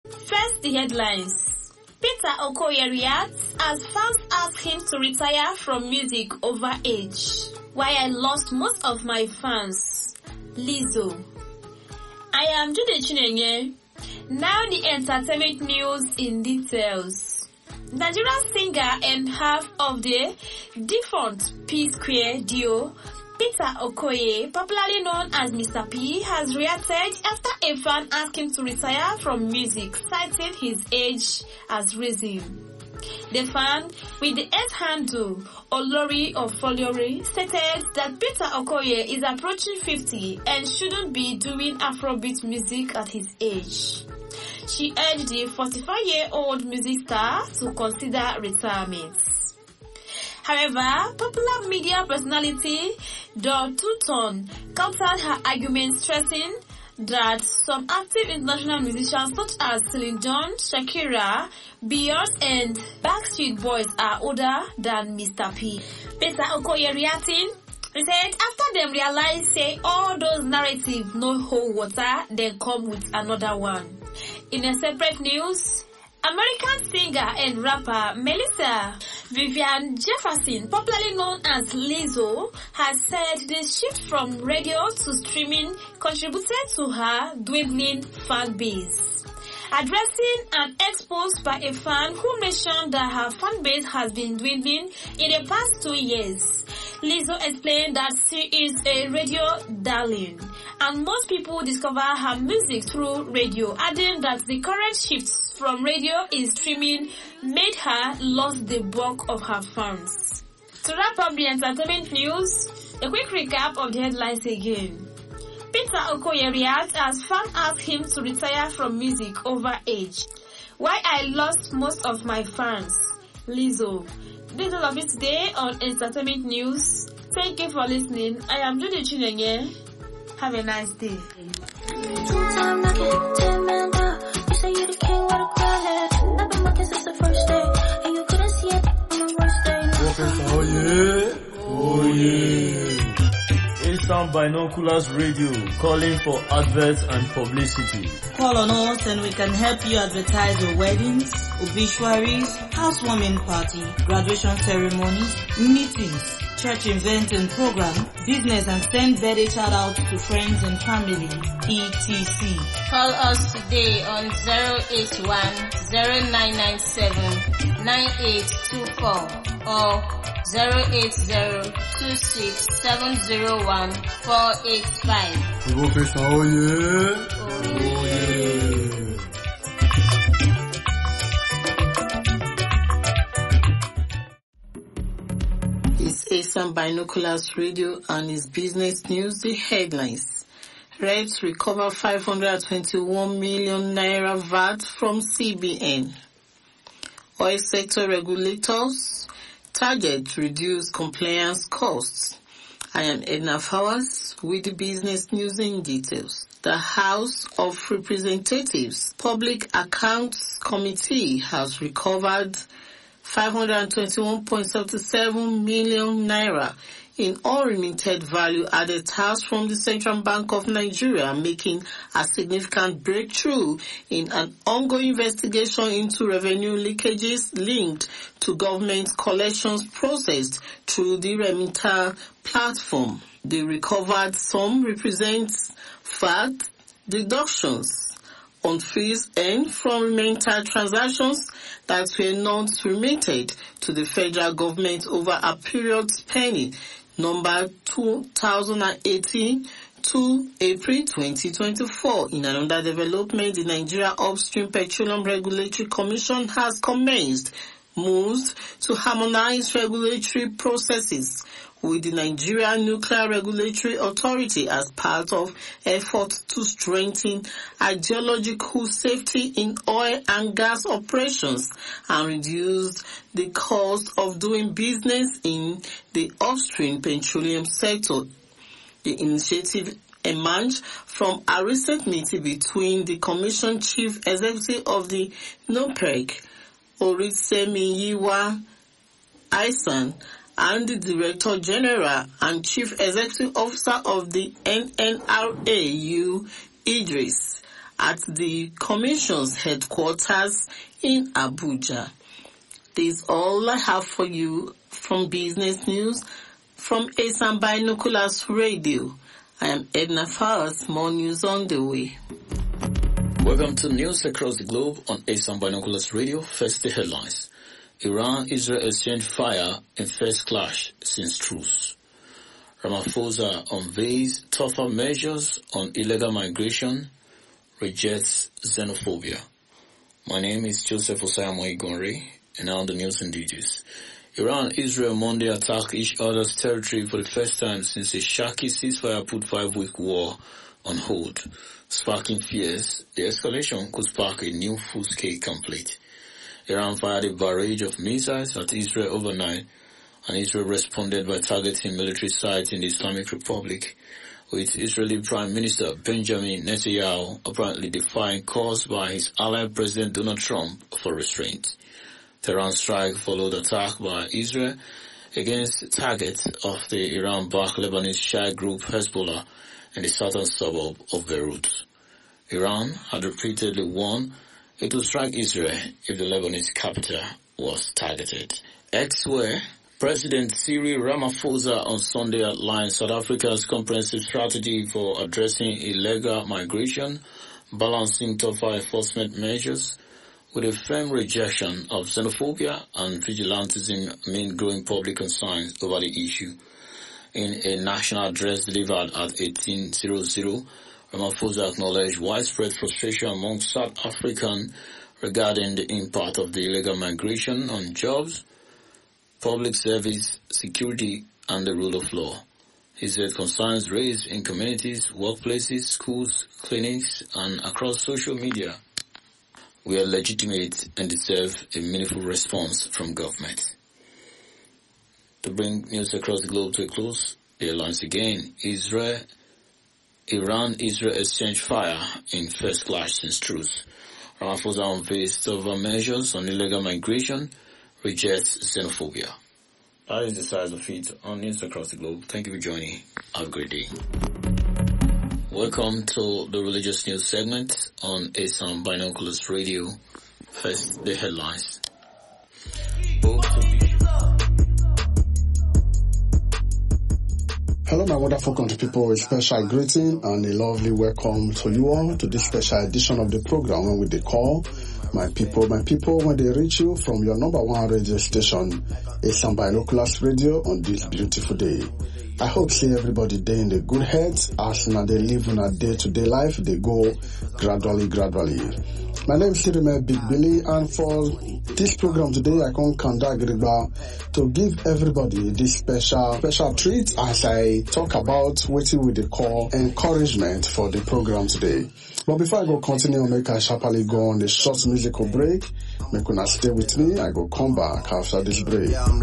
First, the headlines. Peter Okoye reacts as fans ask him to retire from music over age. Why I lost most of my fans. Lizzo. I am Jude Chinenye. Now the entertainment news in details. Nigerian singer and half of the defunct P-Square duo, Peter Okoye, popularly known as Mr. P, has reacted after a fan asked him to retire from music, citing his age as reason. The fan, with the S handle Olori Ofoliore, stated that Peter Okoye is approaching 50 and shouldn't be doing Afrobeat music at his age. She urged the 45-year-old music star to consider retirement. However, popular media personality Dor Tuton countered her argument, stressing that some active international musicians such as Celine Dion, Shakira, Beyonce and Backstreet Boys are older than Mr. P. Peter Okoye reacting, he said after them realize say all those narratives no hold water, then come with another one. In a separate news, American singer and rapper Melissa Vivian Jefferson, popularly known as Lizzo, has said the shift from radio to streaming contributed to her dwindling fan base. Addressing an expose by a fan who mentioned that her fan base has been dwindling in the past 2 years, Lizzo explained that she is a radio darling and most people discover her music through radio, adding that the current shifts from radio is streaming made her lose the bulk of her fans. To wrap up the entertainment news, a quick recap of the headlines again. Peter Okoye reacts as fans ask him to retire from music over age. Why I lost most of my fans. Lizzo. This is all of it today on Entertainment News. Thank you for listening. I am Judy Chinenye. Have a nice day. Oh yeah. Eastern Binoculars Radio, calling for adverts and publicity. Call on us and we can help you advertise your weddings, obituaries, housewarming party, graduation ceremonies, meetings, church events and program, business, and send birthday shout outs to friends and family, etc. Call us today on 081-0997-9824 or 080-26-701-485. Oh yeah. Oh yeah. It's Eastern Binoculars Radio and its business news. The headlines. Reds recover 521 million naira VAT from CBN. Oil sector regulators target to reduce compliance costs. I am Edna Fowers with the business news in details. The House of Representatives Public Accounts Committee has recovered 521.77 million naira in unremitted value-added tax from the Central Bank of Nigeria, making a significant breakthrough in an ongoing investigation into revenue leakages linked to government collections processed through the Remita platform. The recovered sum represents VAT deductions on fees earned from remainder transactions that were not remitted to the federal government over a period spanning number 2018 to April 2024. In another development, the Nigeria Upstream Petroleum Regulatory Commission has commenced moves to harmonize regulatory processes with the Nigeria Nuclear Regulatory Authority as part of efforts to strengthen ideological safety in oil and gas operations and reduce the cost of doing business in the upstream petroleum sector. The initiative emerged from a recent meeting between the Commission Chief Executive of the NUPREG, Orisemiyiwa Aisan, and the Director General and Chief Executive Officer of the NNRAU, Idris at the Commission's headquarters in Abuja. This is all I have for you from Business News from ASAM Binoculars Radio. I am Edna Fowles. More news on the way. Welcome to news across the globe on ASAM Binoculars Radio. First, the headlines. Iran-Israel exchange fire in first clash since truce. Ramaphosa unveils tougher measures on illegal migration, rejects xenophobia. My name is Joseph Osayamo Igonre, and now the news in details. Iran and Israel Monday attacked each other's territory for the first time since a shaky ceasefire put 5-week war on hold, sparking fears the escalation could spark a new full-scale conflict. Iran fired a barrage of missiles at Israel overnight, and Israel responded by targeting military sites in the Islamic Republic, with Israeli Prime Minister Benjamin Netanyahu apparently defying calls by his ally President Donald Trump for restraint. Tehran's strike followed attack by Israel against targets of the Iran-backed Lebanese Shia group Hezbollah in the southern suburb of Beirut. Iran had repeatedly warned it would strike Israel if the Lebanese capital was targeted. Elsewhere, President Cyril Ramaphosa on Sunday outlined South Africa's comprehensive strategy for addressing illegal migration, balancing tougher enforcement measures with a firm rejection of xenophobia and vigilantism amid growing public concerns over the issue. In a national address delivered at 1800, Ramaphosa acknowledged widespread frustration among South Africans regarding the impact of the illegal migration on jobs, public service, security, and the rule of law. He said concerns raised in communities, workplaces, schools, clinics, and across social media were legitimate and deserve a meaningful response from government. To bring news across the globe to a close, the headlines again. Iran-Israel exchange fire in first clash since truce. Ramaphosa unveils tougher measures on illegal migration, rejects xenophobia. That is the size of it on news across the globe. Thank you for joining. Have a great day. Welcome to the religious news segment on ASAM Binoculars Radio. First, the headlines. Hello, my wonderful country people. A special greeting and a lovely welcome to you all to this special edition of the program when we call my people, when they reach you from your number one radio station, ASAM Binoculars Radio, on this beautiful day. I hope see everybody day in the good health as now they live on a day-to-day life. They go gradually. My name is Sirime Big Billy, and for this program today, I come Kanda to give everybody this special treat as I talk about what we call encouragement for the program today. But before I go continue, make I sharply go on the short musical break. Make una stay with me. I go come back after this break.